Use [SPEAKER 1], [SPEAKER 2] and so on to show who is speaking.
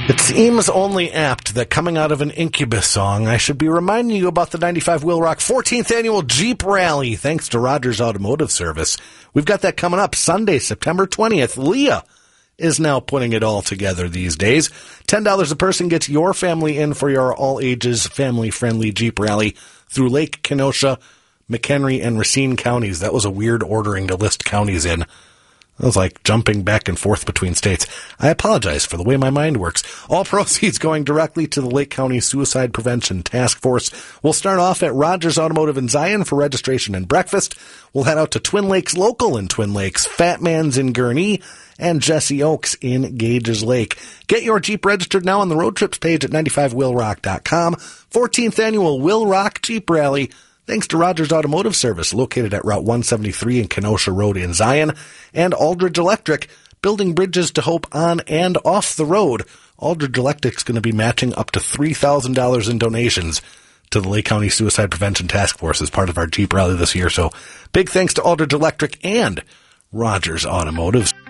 [SPEAKER 1] It seems only apt that coming out of an Incubus song, I should be reminding you about the 95 Wheel Rock 14th Annual Jeep Rally, thanks to Rogers Automotive Service. We've got that coming up Sunday, September 20th. Leah is now putting it all together these days. $10 a person gets your family in for your all-ages, family-friendly Jeep Rally through Lake Kenosha, McHenry, and Racine counties. That was a weird ordering to list counties in. It was like jumping back and forth between states. I apologize for the way my mind works. All proceeds going directly to the Lake County Suicide Prevention Task Force. We'll start off at Rogers Automotive in Zion for registration and breakfast. We'll head out to Twin Lakes Local in Twin Lakes, Fat Man's in Gurnee, and Jesse Oaks in Gages Lake. Get your Jeep registered now on the road trips page at 95wheelrock.com. 14th Annual Wheel Rock Jeep Rally, thanks to Rogers Automotive Service, located at Route 173 and Kenosha Road in Zion, and Aldridge Electric, building bridges to hope on and off the road. Aldridge Electric's going to be matching up to $3,000 in donations to the Lake County Suicide Prevention Task Force as part of our Jeep Rally this year. So big thanks to Aldridge Electric and Rogers Automotive.